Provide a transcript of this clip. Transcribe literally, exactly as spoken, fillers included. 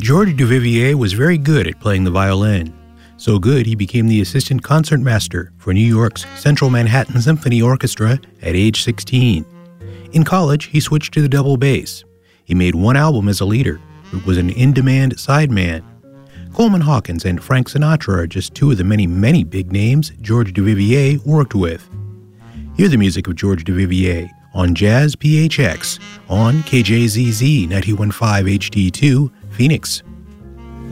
George Duvivier was very good at playing the violin. So good, he became the assistant concertmaster for New York's Central Manhattan Symphony Orchestra at age sixteen. In college, he switched to the double bass. He made one album as a leader. It was an in-demand sideman. Coleman Hawkins and Frank Sinatra are just two of the many, many big names George Duvivier worked with. Hear the music of George Duvivier on Jazz P H X on K J Z Z ninety-one point five H D two, Phoenix.